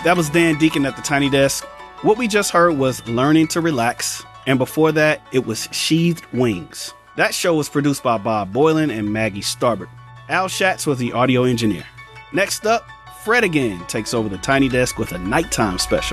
That was Dan Deacon at the Tiny Desk. What we just heard was Learning to Relax, and before that, it was Sheathed Wings. That show was produced by Bob Boylan and Maggie Starbert. Al Schatz was the audio engineer. Next up, Fred again takes over the Tiny Desk with a nighttime special.